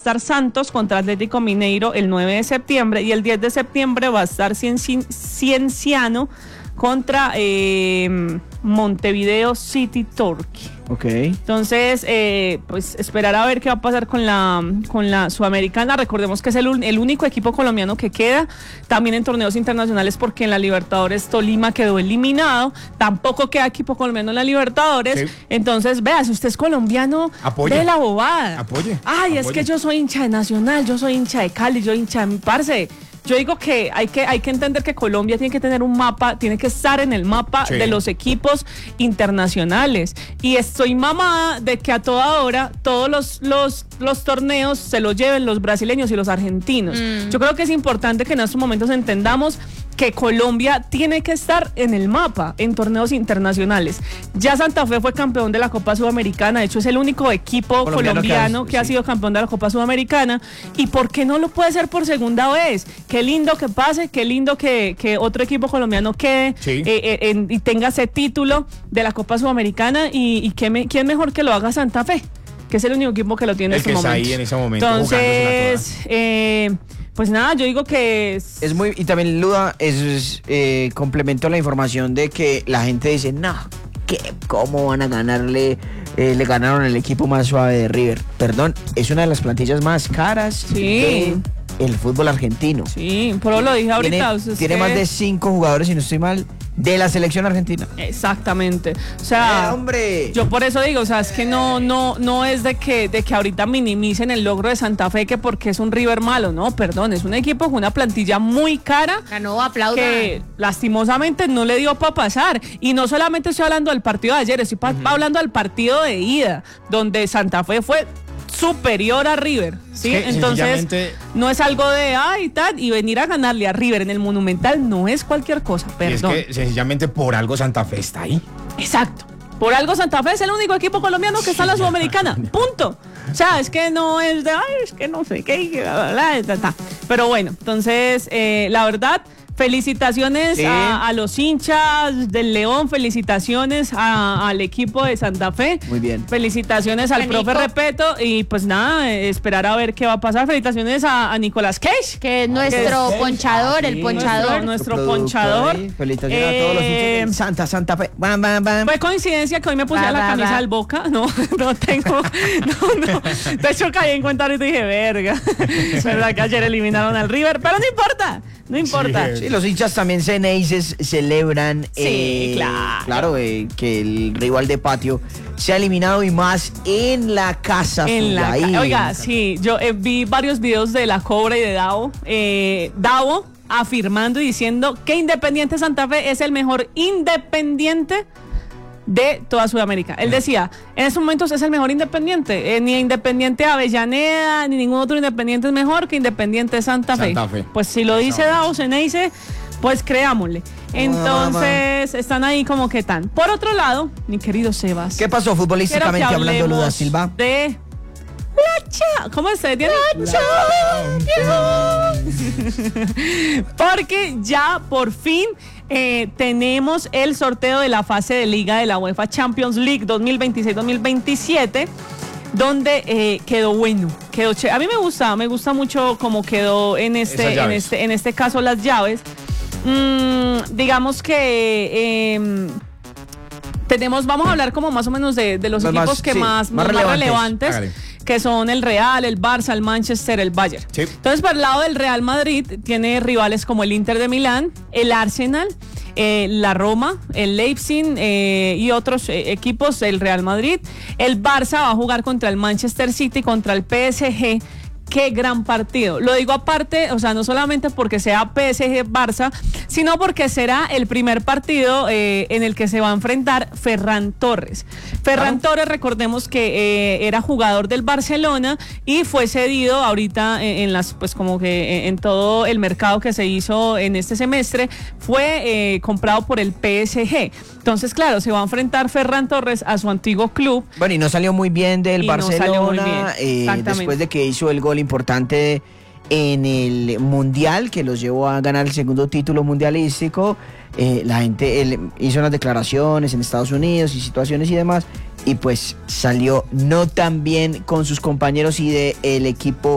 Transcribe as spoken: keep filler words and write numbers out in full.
estar Santos contra Atlético Mineiro el nueve de septiembre y el diez de septiembre va a estar Cienci- Cienciano contra eh, Montevideo City Torque. Ok. Entonces, eh, pues esperar a ver qué va a pasar con la con la Sudamericana. Recordemos que es el, un, el único equipo colombiano que queda también en torneos internacionales, porque en la Libertadores Tolima quedó eliminado. Tampoco queda equipo colombiano en la Libertadores. Sí. Entonces, vea, si usted es colombiano, apoye. Ve la bobada. Apoye. Ay, apoye. Es que yo soy hincha de Nacional, yo soy hincha de Cali, yo hincha de mi parce. Yo digo que hay que hay que entender que Colombia tiene que tener un mapa, tiene que estar en el mapa sí. de los equipos internacionales. Y estoy mamada de que a toda hora todos los, los, los torneos se los lleven los brasileños y los argentinos. Mm. Yo creo que es importante que en estos momentos entendamos que Colombia tiene que estar en el mapa en torneos internacionales. Ya Santa Fe fue campeón de la Copa Sudamericana, de hecho es el único equipo colombiano, colombiano que, ha, que sí. ha sido campeón de la Copa Sudamericana. ¿Y por qué no lo puede ser por segunda vez? Qué lindo que pase, qué lindo que, que otro equipo colombiano quede sí. eh, eh, en, y tenga ese título de la Copa Sudamericana, y, y que me, quién mejor que lo haga Santa Fe, que es el único equipo que lo tiene el en ese momento. Ahí en ese momento. Entonces, eh, pues nada, yo digo que es... es muy, y también Luda, es eh, complemento a la información de que la gente dice, no, ¿qué? ¿Cómo van a ganarle? Eh, le ganaron el equipo más suave de River. Perdón, es una de las plantillas más caras sí. del fútbol argentino. Sí, pero lo dije ahorita. Tiene, tiene que... más de cinco jugadores, si no estoy mal, de la selección argentina. Exactamente. O sea, eh, hombre. yo por eso digo, o sea, es que no, no, no es de que, de que ahorita minimicen el logro de Santa Fe, que porque es un River malo, no, perdón, es un equipo con una plantilla muy cara. Ganó, aplaudan. Que lastimosamente no le dio para pasar. Y no solamente estoy hablando del partido de ayer, estoy pa- uh-huh. hablando del partido de ida, donde Santa Fe fue superior a River, ¿sí? Es que entonces no es algo de ay tal y venir a ganarle a River en el Monumental no es cualquier cosa, perdón. Y es que sencillamente por algo Santa Fe está ahí. Exacto. Por algo Santa Fe es el único equipo colombiano que está en la Sudamericana. Punto. O sea, es que no es de ay, es que no sé qué, bla, bla, bla, bla. Pero bueno, entonces eh, la verdad, felicitaciones sí. a, a los hinchas del León, felicitaciones a, al equipo de Santa Fe. Muy bien. Felicitaciones al Nico. profe Repeto y pues nada, esperar a ver qué va a pasar. Felicitaciones a, a Nicolás Cage, que es nuestro que es, ponchador, ah, el sí, ponchador. Nuestro, nuestro ponchador. Ahí. Felicitaciones eh, a todos los hinchas de Santa, Santa Fe. Bam, bam, bam. Fue coincidencia que hoy me puse ba, la ba, camisa ba. del Boca. No, no tengo. No, no. De hecho, caí en cuenta ahorita y dije, verga. Es verdad que ayer eliminaron al River, pero no importa. No importa. Sí, los hinchas también ceneices celebran sí, eh, claro, claro eh, que el rival de patio se ha eliminado, y más en la casa en suya, la ahí, ca- Oiga, en sí, yo eh, vi varios videos de la Cobra y de Davo. Eh, Davo afirmando y diciendo que Independiente Santa Fe es el mejor Independiente de toda Sudamérica. Él decía, en estos momentos es el mejor Independiente, eh, ni Independiente Avellaneda, ni ningún otro Independiente es mejor que Independiente Santa Fe. Santa Fe. Pues si lo dice Davo Ceneice, pues creámosle. Entonces, están ahí como que tan. Por otro lado, mi querido Sebas. ¿Qué pasó futbolísticamente quiero que hablando, Luda hablemos Silva? De la cha... ¿Cómo se tiene? La Champions. Porque ya por fin eh, tenemos el sorteo de la fase de liga de la UEFA Champions League dos mil veintiséis dos mil veintisiete, donde eh, quedó bueno, quedó ch- a mí me gusta, me gusta mucho cómo quedó en este, en este, en este caso las llaves. Mm, digamos que eh, tenemos, vamos a hablar como más o menos de, de los Más, equipos que sí, más, más más relevantes. relevantes, que son el Real, el Barça, el Manchester, el Bayern. Sí. Entonces, por el lado del Real Madrid, tiene rivales como el Inter de Milán, el Arsenal, eh, la Roma, el Leipzig eh, y otros eh, equipos del Real Madrid. El Barça va a jugar contra el Manchester City, contra el P S G. Qué gran partido. Lo digo aparte, o sea, no solamente porque sea P S G-Barça, sino porque será el primer partido eh, en el que se va a enfrentar Ferran Torres. Ferran Torres, recordemos que eh, era jugador del Barcelona y fue cedido ahorita en, en las, pues como que en, en todo el mercado que se hizo en este semestre, fue eh, comprado por el P S G. Entonces, claro, se va a enfrentar Ferran Torres a su antiguo club. Bueno, y no salió muy bien del Y no Barcelona, salió muy bien, eh, exactamente. después de que hizo el gol importante en el Mundial, que los llevó a ganar el segundo título mundialístico. Eh, la gente él hizo unas declaraciones en Estados Unidos y situaciones y demás, y pues salió no tan bien con sus compañeros y del equipo